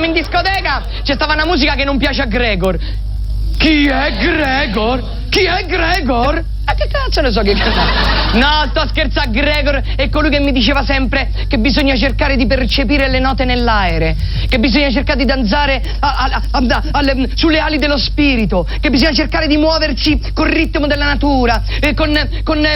Stavamo in discoteca, c'è stava una musica che non piace a Gregor. Chi è Gregor? Chi è Gregor? Che cazzo ne so che cantare? No, sto scherzando, Gregor è colui che mi diceva sempre che bisogna cercare di percepire le note nell'aere, che bisogna cercare di danzare sulle ali dello spirito, che bisogna cercare di muoverci col ritmo della natura, con